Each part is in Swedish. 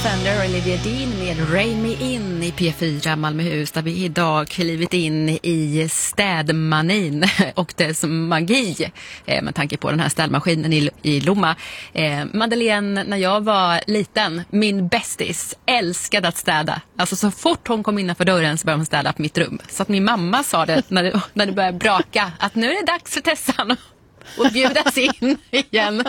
Fender och Olivia Dean med Rain Me In i P4 Malmöhus, där vi idag klivit in i städmanin och dess magi med tanke på den här städmaskinen i Lomma. Madeleine, när jag var liten, min bästis, älskade att städa. Alltså så fort hon kom innanför dörren så började hon städa på mitt rum. Så att min mamma sa det när det började braka, att nu är det dags för Tessan och bjudas in igen.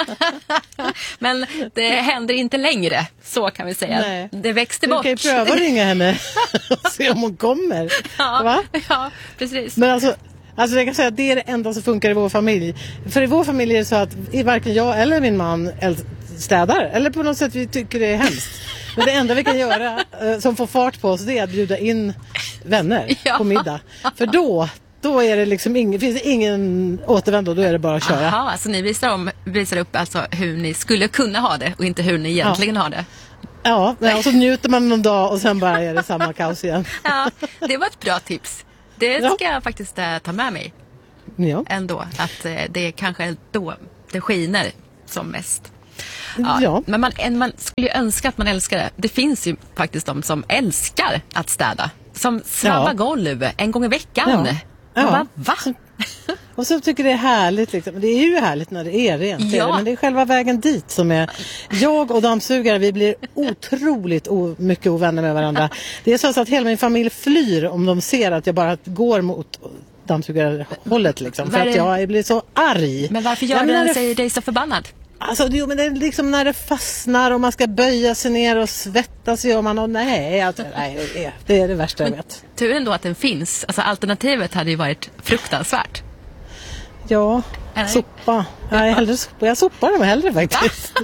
Men det händer inte längre, så kan vi säga. Nej. Det växte bort. Du kan ju pröva att ringa henne och se om hon kommer. Ja, ja, precis. Men alltså jag kan säga att det är det enda som funkar i vår familj. För i vår familj är det så att varken jag eller min man städar. Eller på något sätt vi tycker det är hemskt. Men det enda vi kan göra som får fart på oss, det är att bjuda in vänner på middag. För då är det liksom finns det ingen återvändo, då är det bara att köra. Aha, alltså ni visar upp alltså hur ni skulle kunna ha det och inte hur ni egentligen har det. Ja, och så njuter man någon dag och sen bara är det samma kaos igen. Ja, det var ett bra tips. Det ska jag faktiskt ta med mig. Ja. Ändå, att det är kanske då det skiner som mest. Ja. Men man skulle ju önska att man älskar det. Det finns ju faktiskt de som älskar att städa. Som snabba golv en gång i veckan. Man bara, va? Och så tycker det är härligt liksom. Det är ju härligt när det är rent. Ja. Men det är själva vägen dit som är... Jag och dammsugare, vi blir otroligt mycket ovänner med varandra. Det är så att hela min familj flyr om de ser att jag bara går mot dammsugarhållet liksom. För att jag blir så arg. Men varför gör den sig dig så förbannad? Alltså, men det är liksom när det fastnar och man ska böja sig ner och svettas gör man och nej, det är det värsta jag vet. Tur ändå att den finns. Alltså alternativet hade ju varit fruktansvärt. Ja, sopa. Jag sopar dem hellre faktiskt.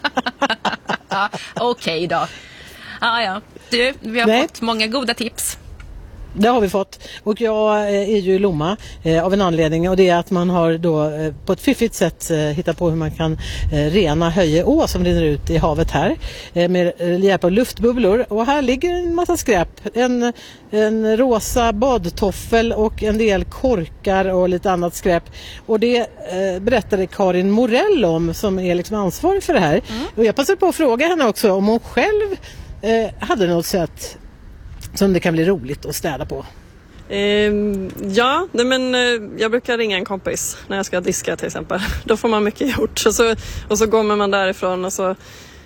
Ja, okej då. Ja. Du, vi har fått många goda tips. Det har vi fått. Och jag är ju i Lomma av en anledning. Och det är att man har då på ett fiffigt sätt hittat på hur man kan rena Höjeå som rinner ut i havet här. Med hjälp av luftbubblor. Och här ligger en massa skräp. En rosa badtoffel och en del korkar och lite annat skräp. Och det berättade Karin Morell om, som är liksom ansvarig för det här. Och jag passade på att fråga henne också om hon själv hade något sätt som det kan bli roligt att städa på. Jag brukar ringa en kompis när jag ska diska till exempel. Då får man mycket gjort. Och så går man därifrån och så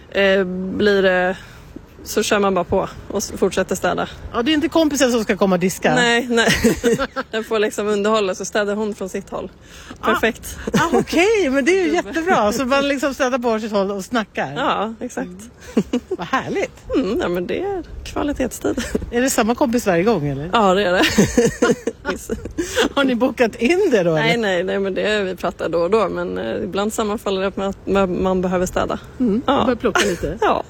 så kör man bara på och fortsätter städa. Ja, det är inte kompisen som ska komma och diska. Nej. Den får liksom underhålla, så städar hon från sitt håll. Perfekt. Okej, men det är ju jättebra. Så man liksom städar på sitt håll och snackar. Ja, exakt. Vad härligt. Ja, men det är kvalitetstid. Är det samma kompis varje gång eller? Ja, det är det. Har ni bokat in det då? Nej, men vi pratar då och då. Men ibland sammanfaller det med att man behöver städa. Börja plocka lite. Ja.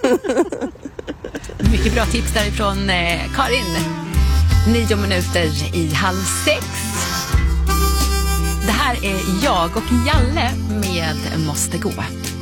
Mycket bra tips därifrån Karin. 9 minuter i 5:30. Det här är jag och Jalle med Måste gå.